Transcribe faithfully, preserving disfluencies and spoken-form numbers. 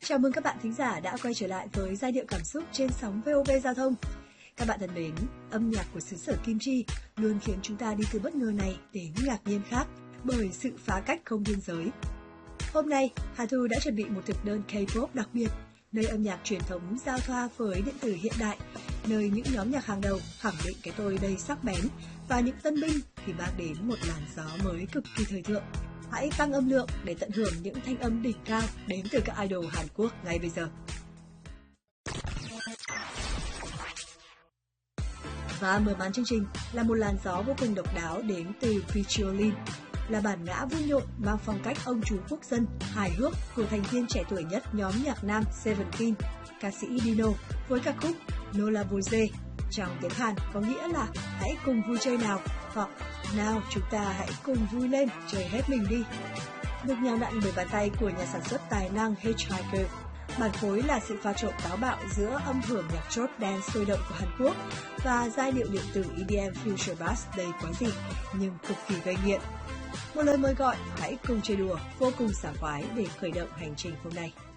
Chào mừng các bạn thính giả đã quay trở lại với giai điệu cảm xúc trên sóng vê o vê Giao thông. Các bạn thân mến, âm nhạc của xứ sở Kim Chi luôn khiến chúng ta đi từ bất ngờ này đến ngạc nhiên khác bởi sự phá cách không biên giới. Hôm nay, Hà Thu đã chuẩn bị một thực đơn K-pop đặc biệt, nơi âm nhạc truyền thống giao thoa với điện tử hiện đại, nơi những nhóm nhạc hàng đầu khẳng định cái tôi đầy sắc bén và những tân binh thì mang đến một làn gió mới cực kỳ thời thượng. Hãy tăng âm lượng để tận hưởng những thanh âm đỉnh cao đến từ các idol Hàn Quốc ngay bây giờ. Và mở màn chương trình là một làn gió vô cùng độc đáo đến từ Featureolin, là bản ngã vui nhộn mang phong cách ông chú quốc dân, hài hước của thành viên trẻ tuổi nhất nhóm nhạc nam Seventeen, ca sĩ Dino với ca khúc Nola Boze. Trong tiếng Hàn có nghĩa là hãy cùng vui chơi nào, hoặc nào chúng ta hãy cùng vui lên, chơi hết mình đi. Được nhào nặn bởi bàn tay của nhà sản xuất tài năng Hitchhiker, bản phối là sự pha trộn táo bạo giữa âm hưởng nhạc chốt dance sôi động của Hàn Quốc và giai điệu điện tử e đê em future bass đầy quái dị nhưng cực kỳ gây nghiện. Một lời mời gọi hãy cùng chơi đùa vô cùng sảng khoái để khởi động hành trình hôm nay.